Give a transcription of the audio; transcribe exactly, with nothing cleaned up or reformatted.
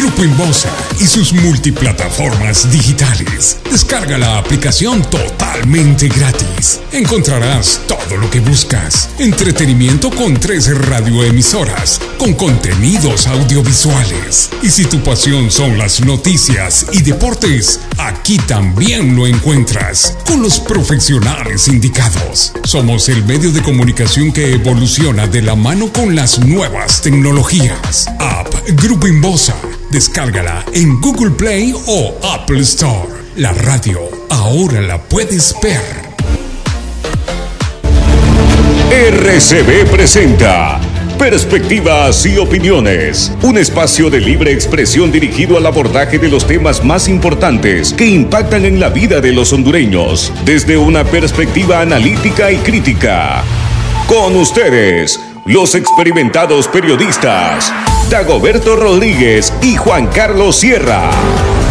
Grupo Inbosa y sus multiplataformas digitales. Descarga la aplicación totalmente gratis. Encontrarás todo lo que buscas. Entretenimiento con tres radioemisoras, con contenidos audiovisuales. Y si tu pasión son las noticias y deportes, aquí también lo encuentras, con los profesionales indicados. Somos el medio de comunicación que evoluciona de la mano con las nuevas tecnologías. App Grupo Inbosa. Descárgala en Google Play o Apple Store. La radio ahora la puedes ver. R C B presenta Perspectivas y Opiniones, un espacio de libre expresión dirigido al abordaje de los temas más importantes que impactan en la vida de los hondureños, desde una perspectiva analítica y crítica. Con ustedes, los experimentados periodistas Dagoberto Rodríguez y Juan Carlos Sierra.